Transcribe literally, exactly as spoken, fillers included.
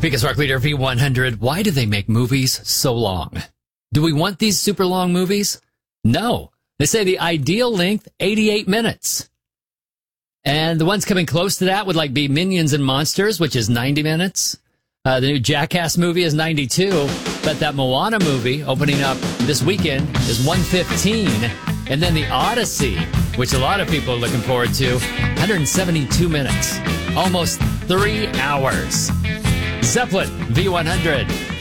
Biggest Rock Leader V one hundred. Why do they make movies so long? Do we want these super long movies? No. They say the ideal length, eighty-eight minutes. And the ones coming close to that would like be Minions and Monsters, which is ninety minutes. Uh, the new Jackass movie is ninety-two. But that Moana movie opening up this weekend is one fifteen. And then the Odyssey, which a lot of people are looking forward to, one hundred seventy-two minutes. Almost three hours. Zeppelin V one hundred.